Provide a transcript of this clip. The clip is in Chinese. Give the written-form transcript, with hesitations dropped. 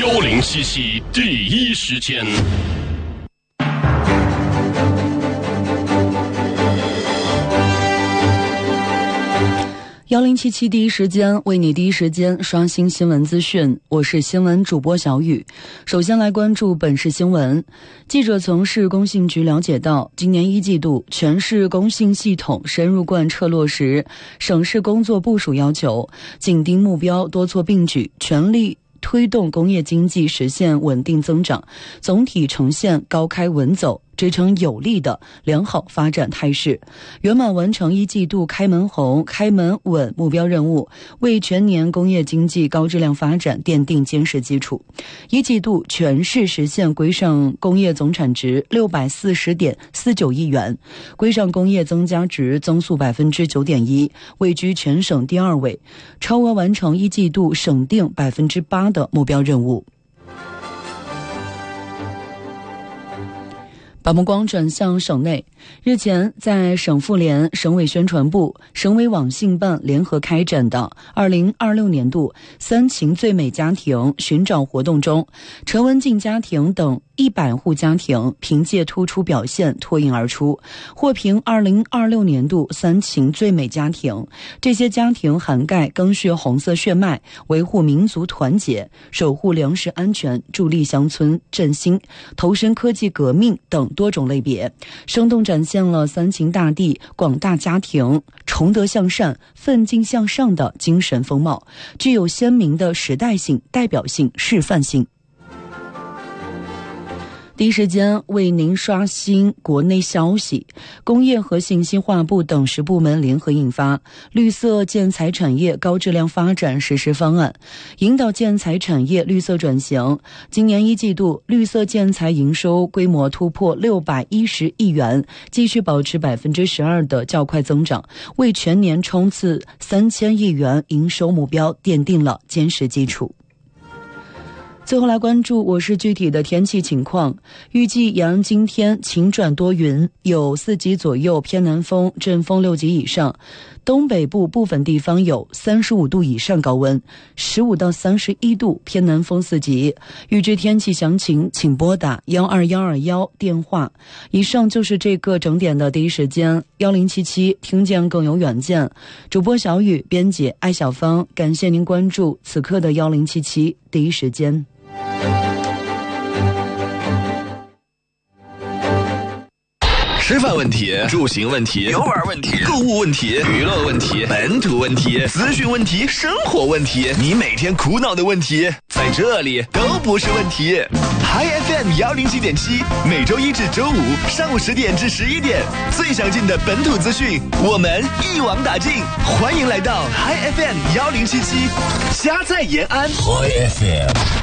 1077第一时间。 1077第一时间为你第一时间刷新新闻资讯，我是新闻主播小雨。首先来关注本市新闻。记者从市工信局了解到，今年一季度全市工信系统深入贯彻落实省市工作部署要求，紧盯目标，多措并举，全力推动工业经济实现稳定增长，总体呈现高开稳走，支撑有力的良好发展态势，圆满完成一季度开门红、开门稳目标任务，为全年工业经济高质量发展奠定坚实基础。一季度全市实现规上工业总产值640.49亿元，规上工业增加值增速9.1%，位居全省第2位，超额完成一季度省定8%的目标任务。把目光转向省内，日前在省妇联、省委宣传部、省委网信办联合开展的2026年度3秦最美家庭寻找活动中，陈文静家庭等100户家庭凭借突出表现脱颖而出，获评2026年度3秦最美家庭。这些家庭涵盖赓血红色血脉、维护民族团结、守护粮食安全、助力乡村振兴、投身科技革命等多种类别，生动展现了3秦大地广大家庭崇德向善、奋进向上的精神风貌，具有鲜明的时代性、代表性、示范性。第一时间为您刷新国内消息。工业和信息化部等10部门联合印发《绿色建材产业高质量发展实施方案》，引导建材产业绿色转型。今年一季度，绿色建材营收规模突破610亿元，继续保持12%的较快增长，为全年冲刺3000亿元营收目标奠定了坚实基础。最后来关注我市具体的天气情况。预计延安今天晴转多云，有4级左右偏南风，阵风6级以上。东北部部分地方有35度以上高温，15到31度，偏南风4级。预知天气详情，请拨打12121电话。以上就是这个整点的第一时间1077，听见更有远见。主播小雨，编辑艾小芳，感谢您关注此刻的1077第一时间。 吃饭问题、住行问题、游玩问题、购物问题、娱乐问题、本土问题、资讯问题、生活问题，你每天苦恼的问题，在这里都不是问题。Hi FM 107.7，每周一至周五上午10点至11点，最详尽的本土资讯，我们一网打尽。欢迎来到 Hi FM 107.7，家在延安。Hi FM。